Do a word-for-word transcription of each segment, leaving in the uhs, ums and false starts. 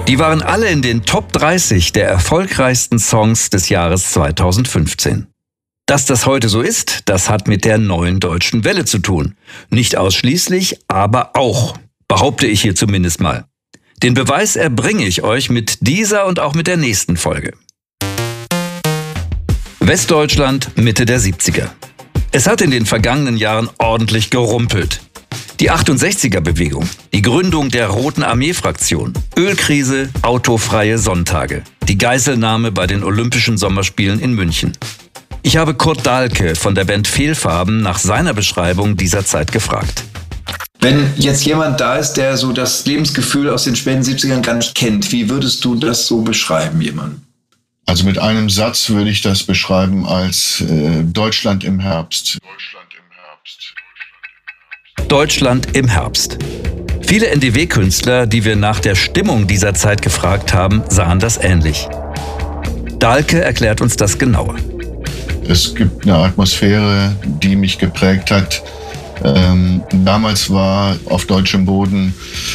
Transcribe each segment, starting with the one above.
Die waren alle in den Top dreißig der erfolgreichsten Songs des Jahres zweitausendfünfzehn. Dass das heute so ist, das hat mit der neuen deutschen Welle zu tun. Nicht ausschließlich, aber auch, behaupte ich hier zumindest mal. Den Beweis erbringe ich euch mit dieser und auch mit der nächsten Folge. Westdeutschland, Mitte der siebziger. Es hat in den vergangenen Jahren ordentlich gerumpelt. Die achtundsechziger-Bewegung, die Gründung der Roten Armee-Fraktion, Ölkrise, autofreie Sonntage, die Geiselnahme bei den Olympischen Sommerspielen in München. Ich habe Kurt Dahlke von der Band Fehlfarben nach seiner Beschreibung dieser Zeit gefragt. Wenn jetzt jemand da ist, der so das Lebensgefühl aus den späten siebzigern gar nicht kennt, wie würdest du das so beschreiben, jemand? Also mit einem Satz würde ich das beschreiben als äh, Deutschland im Herbst. Deutschland im Herbst. Deutschland im Herbst. Viele N D W-Künstler, die wir nach der Stimmung dieser Zeit gefragt haben, sahen das ähnlich. Dahlke erklärt uns das genauer. Es gibt eine Atmosphäre, die mich geprägt hat. Ähm, damals war auf deutschem Boden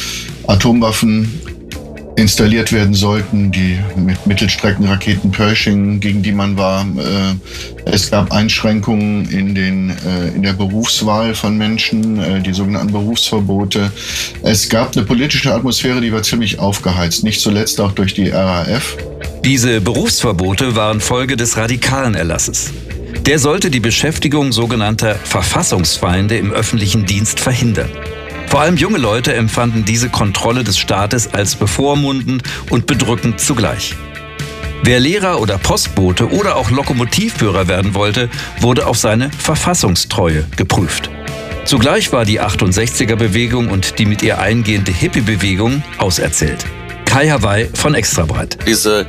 Atomwaffen installiert werden sollten, die mit Mittelstreckenraketen Pershing, gegen die man war. Äh, es gab Einschränkungen in, den, äh, in der Berufswahl von Menschen, äh, die sogenannten Berufsverbote. Es gab eine politische Atmosphäre, die war ziemlich aufgeheizt, nicht zuletzt auch durch die R A F. Diese Berufsverbote waren Folge des radikalen Erlasses. Der sollte die Beschäftigung sogenannter Verfassungsfeinde im öffentlichen Dienst verhindern. Vor allem junge Leute empfanden diese Kontrolle des Staates als bevormundend und bedrückend zugleich. Wer Lehrer oder Postbote oder auch Lokomotivführer werden wollte, wurde auf seine Verfassungstreue geprüft. Zugleich war die achtundsechziger-Bewegung und die mit ihr eingehende Hippie-Bewegung auserzählt. Kai Hawaii von Extrabreit. Diese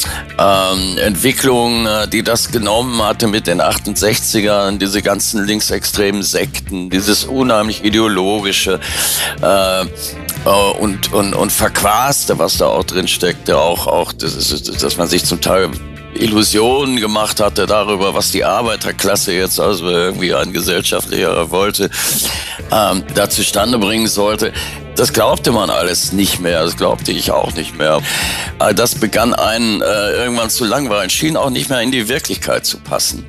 ähm, Entwicklung, die das genommen hatte mit den achtundsechzigern, diese ganzen linksextremen Sekten, dieses unheimlich ideologische äh, und, und, und Verquaste, was da auch drin steckte, auch, auch das ist, dass man sich zum Teil Illusionen gemacht hatte darüber, was die Arbeiterklasse jetzt also irgendwie ein gesellschaftlicher Revolte ähm, da zustande bringen sollte. Das glaubte man alles nicht mehr, das glaubte ich auch nicht mehr. Das begann einen äh, irgendwann zu langweilen, schien auch nicht mehr in die Wirklichkeit zu passen.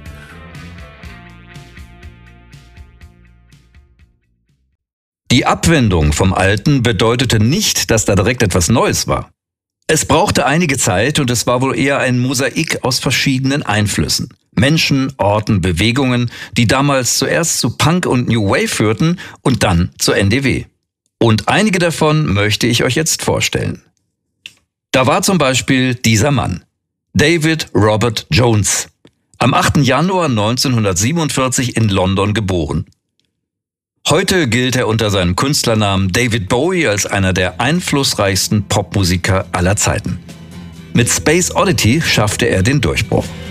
Die Abwendung vom Alten bedeutete nicht, dass da direkt etwas Neues war. Es brauchte einige Zeit und es war wohl eher ein Mosaik aus verschiedenen Einflüssen. Menschen, Orten, Bewegungen, die damals zuerst zu Punk und New Wave führten und dann zu N D W. Und einige davon möchte ich euch jetzt vorstellen. Da war zum Beispiel dieser Mann, David Robert Jones, am achten Januar neunzehnhundertsiebenundvierzig in London geboren. Heute gilt er unter seinem Künstlernamen David Bowie als einer der einflussreichsten Popmusiker aller Zeiten. Mit Space Oddity schaffte er den Durchbruch.